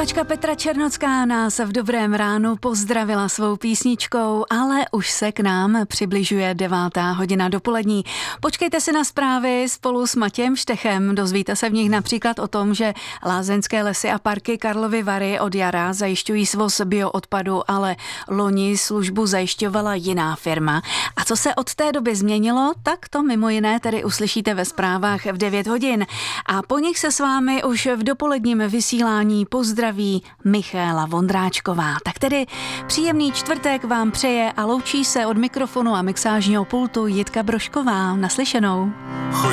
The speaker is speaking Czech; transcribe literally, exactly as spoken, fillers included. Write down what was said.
Zpěvačka Petra Černocká nás v dobrém ránu pozdravila svou písničkou, ale už se k nám přibližuje devátá hodina dopolední. Počkejte si na zprávy spolu s Matějem Štechem. Dozvíte se v nich například o tom, že Lázeňské lesy a parky Karlovy Vary od jara zajišťují svoz bioodpadu, ale loni službu zajišťovala jiná firma. A co se od té doby změnilo, tak to mimo jiné tedy uslyšíte ve zprávách v devět hodin. A po nich se s vámi už v dopoledním vysílání pozdraví Michaela Vondráčková. Tak tedy příjemný čtvrtek vám přeje a loučí se od mikrofonu a mixážního pultu Jitka Brožková. Naslyšenou.